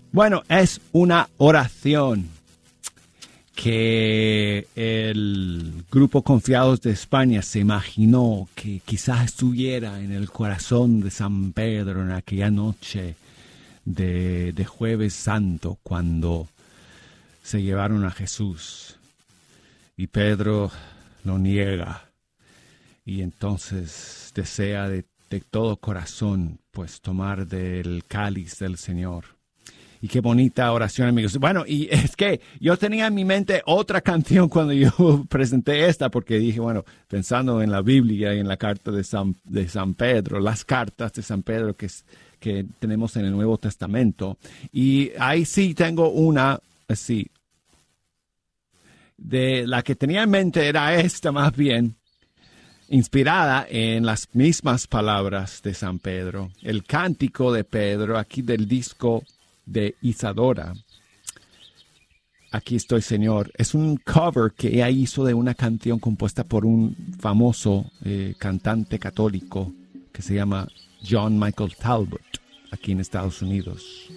Bueno, es una oración que el grupo Confiados de España se imaginó que quizás estuviera en el corazón de San Pedro en aquella noche de Jueves Santo, cuando se llevaron a Jesús y Pedro lo niega y entonces desea de todo corazón pues tomar del cáliz del Señor. Y qué bonita oración, amigos. Bueno, y es que yo tenía en mi mente otra canción cuando yo presenté esta, porque dije, bueno, pensando en la Biblia y en la carta de San Pedro, las cartas de San Pedro que tenemos en el Nuevo Testamento. Y ahí sí tengo una, así, de la que tenía en mente era esta más bien, inspirada en las mismas palabras de San Pedro. El cántico de Pedro, aquí del disco de Isadora. Aquí estoy, Señor. Es un cover que ella hizo de una canción compuesta por un famoso cantante católico que se llama John Michael Talbot, aquí en Estados Unidos.